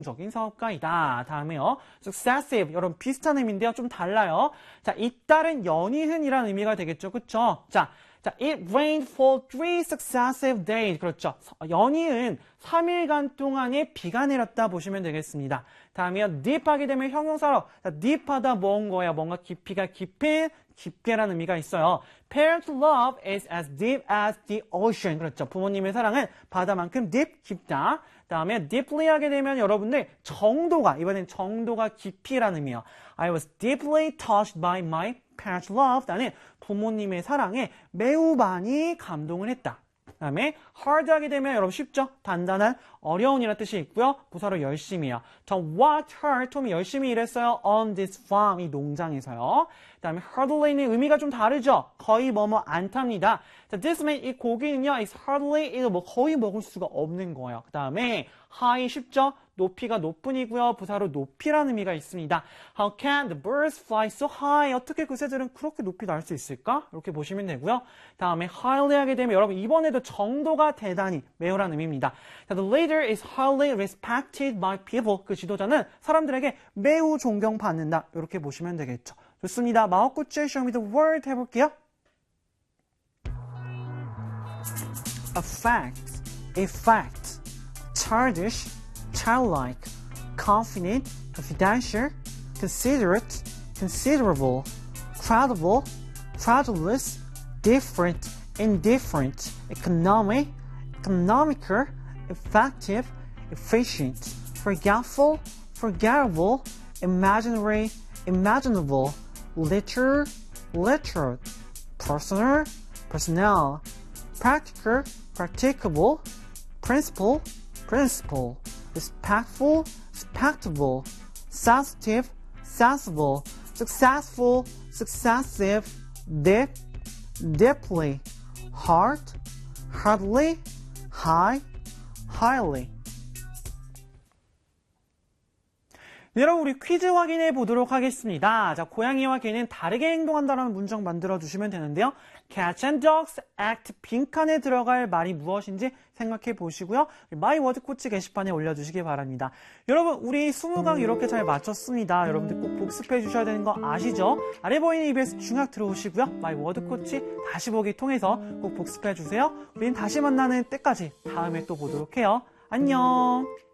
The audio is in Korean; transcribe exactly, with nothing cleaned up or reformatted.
적인 사업가이다. 다음에요. successive. 여러분 비슷한 의미인데요. 좀 달라요. 자, 잇따른 연이은이라는 의미가 되겠죠. 그쵸? 자, 자, it rained for three successive days. 그렇죠. 연이은 삼 일간 동안에 비가 내렸다 보시면 되겠습니다. 다음에요. deep 하게 되면 형용사로. 자, deep하다 뭔 거야? 뭔가 깊이가 깊은, 깊게라는 의미가 있어요. Parents' love is as deep as the ocean. 그렇죠. 부모님의 사랑은 바다만큼 deep, 깊다. 다음에 deeply 하게 되면 여러분들 정도가, 이번엔 정도가 깊이라는 의미예요. I was deeply touched by my parents' love. 나는 부모님의 사랑에 매우 많이 감동을 했다. 그 다음에 hard 하게 되면 여러분 쉽죠? 단단한, 어려운이라는 뜻이 있고요. 부사로 열심히요. Tom worked hard. 톰이 열심히 일했어요. On this farm. 이 농장에서요. 그 다음에 hardly는 의미가 좀 다르죠? 거의 뭐뭐 않답니다. 자, this man, 이 고기는요, is hardly, 이거 뭐 거의 먹을 수가 없는 거예요. 그 다음에 high 쉽죠? 높이가 높은이고요. 부사로 높이라는 의미가 있습니다. How can the birds fly so high? 어떻게 그 새들은 그렇게 높이 날 수 있을까? 이렇게 보시면 되고요. 다음에 highly 하게 되면 여러분 이번에도 정도가 대단히, 매우라는 의미입니다. 자, the leader is highly respected by people. 그 지도자는 사람들에게 매우 존경받는다. 이렇게 보시면 되겠죠. 좋습니다. 마오쿠츠의 Show Me the World 해볼게요. A fact, a fact, childish, childlike, confident, confidential, considerate, considerable, credible, credulous, different, indifferent, economic, economical, effective, efficient, forgetful, forgettable, imaginary, imaginable, literal, literal, personal, personnel, practical, practicable, principle, principle, respectful, respectable, sensitive, sensible, successful, successive, deep, deeply, hard, hardly, high, highly. 네, 여러분 우리 퀴즈 확인해 보도록 하겠습니다. 자, 고양이와 개는 다르게 행동한다라는 문장 만들어 주시면 되는데요. Cats and dogs act 빈칸에 들어갈 말이 무엇인지 생각해 보시고요. 마이 워드 코치 게시판에 올려주시기 바랍니다. 여러분 우리 이십 강 이렇게 잘 마쳤습니다. 여러분들 꼭 복습해 주셔야 되는 거 아시죠? 아래 보이는 이비에스 중학 들어오시고요. 마이 워드 코치 다시 보기 통해서 꼭 복습해 주세요. 우리는 다시 만나는 때까지 다음에 또 보도록 해요. 안녕.